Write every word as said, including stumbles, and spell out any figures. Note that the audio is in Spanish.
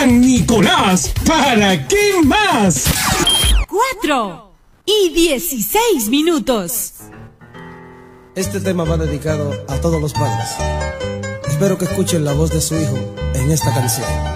San Nicolás, ¿para qué más? Cuatro y dieciséis minutos. Este tema va dedicado a todos los padres. Espero que escuchen la voz de su hijo en esta canción.